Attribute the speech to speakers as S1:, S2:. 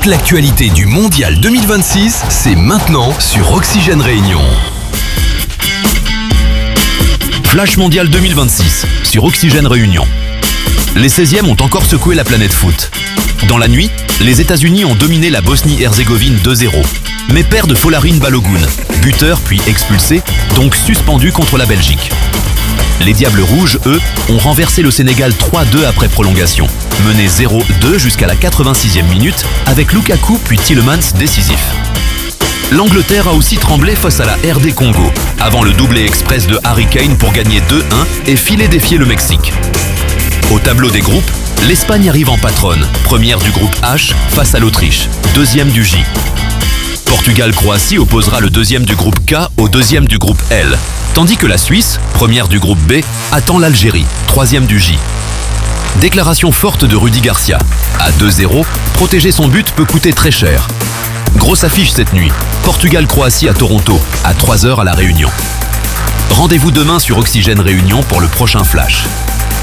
S1: Toute l'actualité du Mondial 2026, c'est maintenant sur Oxygène Réunion. Flash Mondial 2026 sur Oxygène Réunion. Les 16e ont encore secoué la planète foot. Dans la nuit, les États-Unis ont dominé la Bosnie-Herzégovine 2-0, mais perdent Folarin Balogun, buteur puis expulsé, donc suspendu contre la Belgique. Les Diables Rouges, eux, ont renversé le Sénégal 3-2 après prolongation, mené 0-2 jusqu'à la 86e minute avec Lukaku puis Tielemans décisif. L'Angleterre a aussi tremblé face à la RD Congo, avant le doublé express de Harry Kane pour gagner 2-1 et filer défier le Mexique. Au tableau des groupes, l'Espagne arrive en patronne, première du groupe H face à l'Autriche, deuxième du J. Portugal-Croatie opposera le deuxième du groupe K au deuxième du groupe L, tandis que la Suisse, première du groupe B, attend l'Algérie, troisième du J. Déclaration forte de Rudy Garcia. À 2-0, protéger son but peut coûter très cher. Grosse affiche cette nuit, Portugal-Croatie à Toronto, à 3h à La Réunion. Rendez-vous demain sur Oxygène Réunion pour le prochain Flash.